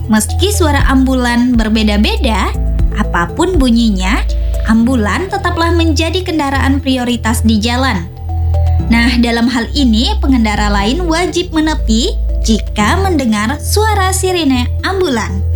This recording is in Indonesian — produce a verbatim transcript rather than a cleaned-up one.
Meski suara ambulan berbeda-beda, apapun bunyinya, ambulan tetaplah menjadi kendaraan prioritas di jalan. Nah, dalam hal ini pengendara lain wajib menepi jika mendengar suara sirine ambulan.